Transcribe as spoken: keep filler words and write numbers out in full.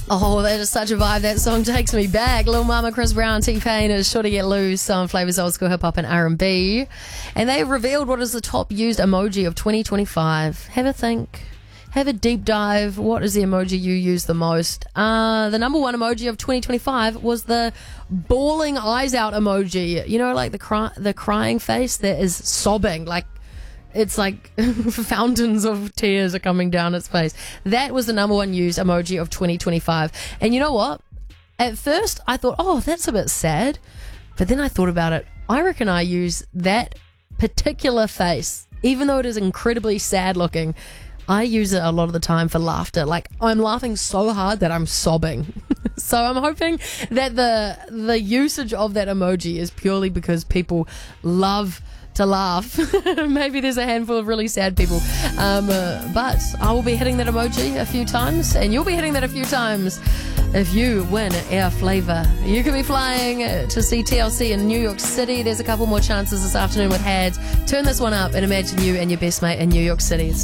Oh, that is such a vibe. That song takes me back. Lil Mama, Chris Brown, T-Pain is Sure to Get Loose on Flavors Old School Hip Hop and R and B. And they have revealed what is the top used emoji of twenty twenty-five. Have a think. Have a deep dive. What is the emoji you use the most? Uh, the number one emoji of twenty twenty-five was the bawling eyes out emoji. You know, like the cry- the crying face that is sobbing. Like, it's like fountains of tears are coming down its face. That was the number one used emoji of twenty twenty-five. And you know what? At first, I thought, oh, that's a bit sad. But then I thought about it. I reckon I use that particular face, even though it is incredibly sad looking, I use it a lot of the time for laughter. Like, I'm laughing so hard that I'm sobbing. So I'm hoping that the the usage of that emoji is purely because people love to laugh. Maybe there's a handful of really sad people. Um, uh, but I will be hitting that emoji a few times, and you'll be hitting that a few times if you win Air Flavour. You could be flying to see T L C in New York City. There's a couple more chances this afternoon with Hads. Turn this one up and imagine you and your best mate in New York City. It's